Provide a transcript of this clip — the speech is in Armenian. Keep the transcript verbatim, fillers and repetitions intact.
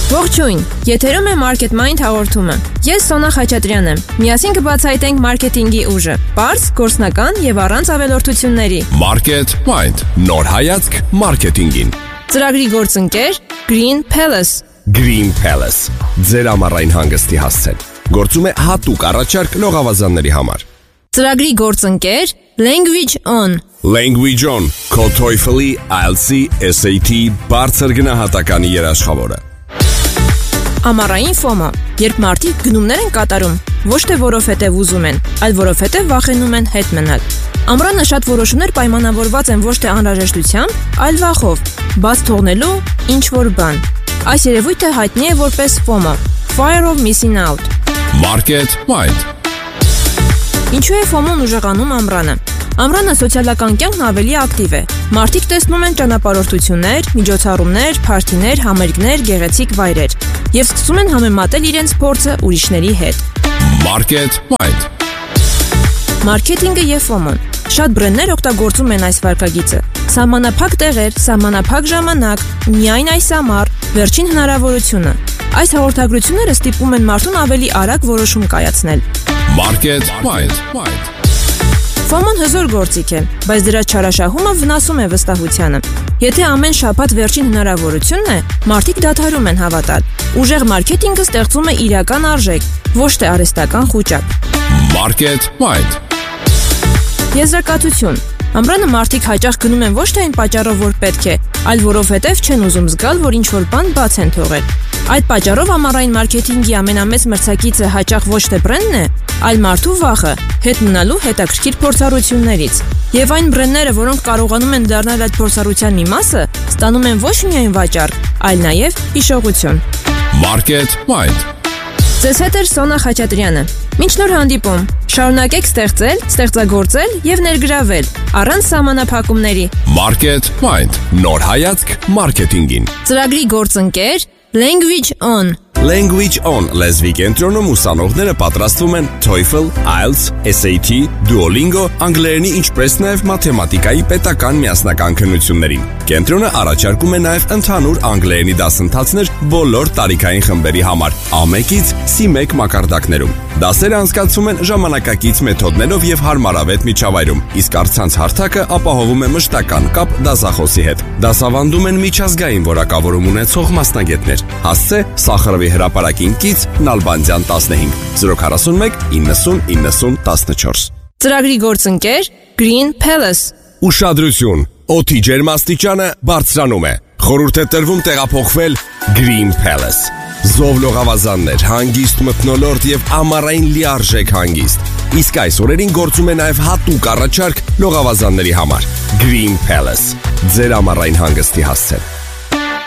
Ողջույն, եթերում է Market Mind հաղորդումը։ Ես Սոնա Խաչատրյանն եմ։ Միասին կբացահայտենք մարքեթինգի ուժը, պարզ, գործնական եւ առանց ավելորդությունների։ Market Mind, նոր հայացք մարքեթինգին։ Ծրագրի գործընկեր Green Palace։ Green Palace, ձեր ամառային հանգստի հասցեն։ Գործում է հատուկ առաջարկ լողավազանների համար։ Ծրագրի գործընկեր Language On։ Language On, քո TOEFL-ի, I E L T S-ի, S A T բարձր գնահատականի երաշխավորը։ Ամառային ֆոմո, երբ մարդիկ գնումներ են կատարում, ոչ թե որովհետև ուզում են, այլ որովհետև վախենում են հետ մնալ։ Ամռանը շատ որոշումներ պայմանավորված են ոչ թե անհրաժեշտությամբ, այլ վախով, բաց թողնելու ինչ-որ բան։ Այս երևույթը հայտնի է որպես ֆոմո, Fear of Missing Out։ Market Mind։ Ինչու է ֆոմոն ուժեղանում ամռանը։ Ամռանը սոցիալական կյանքն ավելի ակտիվ է։ Մարդիկ տեսնում են ճանապարհորդություններ, միջոցառումներ, փարթիներ, համերգներ, գեղեցիկ վայրեր եւ սկսում են համեմատել իրենց փորձը ուրիշների հետ։ Market Mind։ Մարքեթինգը եւ ֆոմոն։ Շատ բրենդներ օգտագործում են այս վարքագիծը։ Սահմանափակ տեղեր, սահմանափակ ժամանակ, միայն այս ամառ, վերջին հնարավորությունը։ Այս հաղորդագրությունները ստիպում են մարդուն ավելի արագ որոշում կայացնել։ Market Mind։ Ֆոմոն հզոր գործիք է, բայց դրա չարաշահումը վնասում է վստահությանը։ Եթե ամեն շաբաթ վերջին հնարավորությունն է, մարդիկ դադարում են հավատալ։ Ուժեղ մարքեթինգը ստեղծում է իրական արժեք, ոչ թե արհեստական խուճապ։ Market Mind։ Եզրակացություն։ Ամռանը մարդիկ հաճախ գնում են ոչ թե այն պատճառով, որ պետք է, այլ որովհետև չեն ուզում զգալ, որ ինչ-որ բան բաց են թողել։ Այդ պատճառով ամառային մարքեթինգի ամենամեծ մրցակիցը հաճախ ոչ թե բրենդն է, այլ մարդու վախը հետ մնալու հետաքրքիր փորձառություններից։ Եվ այն բրենդները, որոնք կարողանում են դառնալ այդ փորձառության մի մասը, ստանում են ոչ միայն վաճառք, այլ նաև հիշողություն։ Market Mind։ Ձեզ հետ է Սոնա Խաչատրյանը։ Մինչ նոր հանդիպում, շարունակեք ստեղծել, ստեղծագործել եւ ներգրավել առանց սահմանափակումների։ Market Mind, նոր հայացք մարքեթինգին։ Ծրագրի գործընկեր Language On։ Language On լեզվի կենտրոնում ուսանողները պատրաստվում են TOEFL, I E L T S, S A T, Duolingo, անգլերենի ինչպես նաև մաթեմատիկայի պետական միասնական քննություններին։ Կենտրոնը առաջարկում է նաև ընդհանուր անգլերենի դասընթացներ բոլոր տարիքային խմբերի համար, A one-ից C one մակարդակներում։ Դասերը անցկացվում են ժամանակակից մեթոդներով եւ հարմարավետ միջավայրում, իսկ առցանց հարթակը ապահովում է մշտական կապ դասախոսի հետ։ Դասավանդում են միջազգային որակավորում ունեցող մասնագետներ։ Հասցե Սախարովի հրապարակին կից Նալբանդյան տասնհինգ zero four one ninety ninety fourteen։ Ծրագրի գործընկեր Green Palace։ Ուշադրություն, օդի ջերմաստիճանը բարձրանում է։ Խորհուրդ է տրվում տեղափոխվել Green Palace։ Զով լողավազաններ, հանգիստ մթնոլորտ եւ ամառային լիարժեք հանգիստ։ Իսկ այս օրերին գործում է նաև հատուկ առաջարկ լողավազանների համար։ Green Palace, ձեր ամառային հանգստի հասցեն։